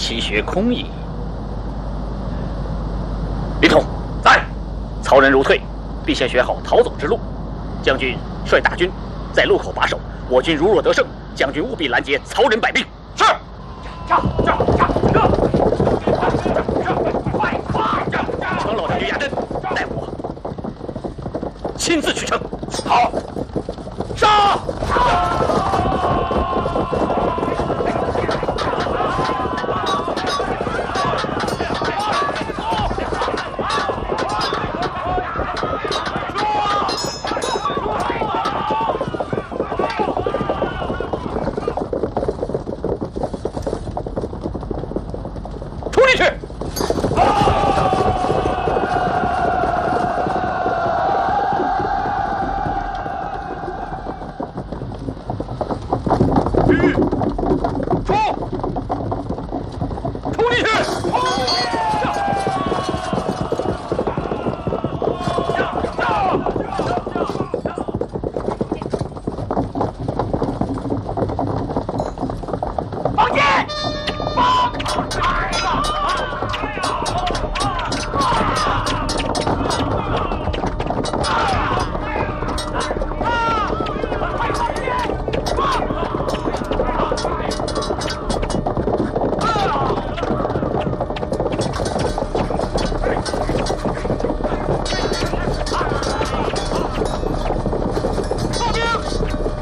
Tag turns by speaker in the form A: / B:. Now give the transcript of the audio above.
A: 其学空矣。李统在，曹人如退，必先选好逃走之路。将军率大军在路口把守，我军如若得胜，将军务必拦截曹人百兵。是。程老将军压阵，待我亲自取城。好。杀！